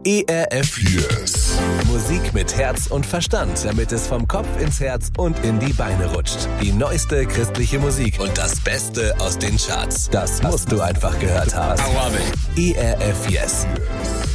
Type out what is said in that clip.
ERF Yes. Musik mit Herz und Verstand, damit es vom Kopf ins Herz und in die Beine rutscht. Die neueste christliche Musik und das Beste aus den Charts. Das musst du einfach gehört haben. I love it. ERF Yes.